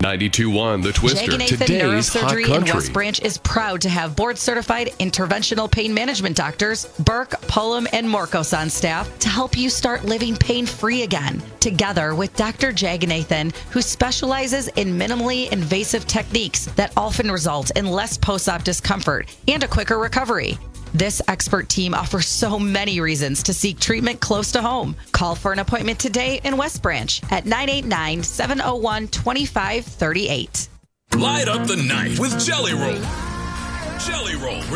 92.1 The Twister, Jaganathan today's hot Neurosurgery in country. West Branch is proud to have board-certified interventional pain management doctors Burke, Pullum, and Morkos on staff to help you start living pain-free again. Together with Dr. Jaganathan, who specializes in minimally invasive techniques that often result in less post-op discomfort and a quicker recovery. This expert team offers so many reasons to seek treatment close to home. Call for an appointment today in West Branch at 989-701-2538. Light up the night with Jelly Roll. Jelly Roll